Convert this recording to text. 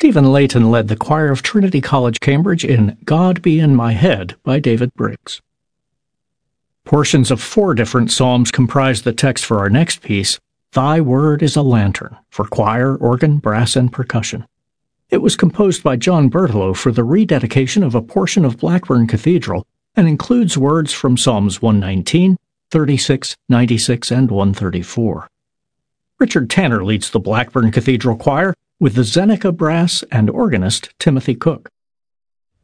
Stephen Layton led the choir of Trinity College, Cambridge in God Be in My Head by David Briggs. Portions of 4 different psalms comprise the text for our next piece, Thy Word is a Lantern, for choir, organ, brass, and percussion. It was composed by John Berthelot for the rededication of a portion of Blackburn Cathedral and includes words from Psalms 119, 36, 96, and 134. Richard Tanner leads the Blackburn Cathedral Choir with the Zeneca Brass and organist Timothy Cook.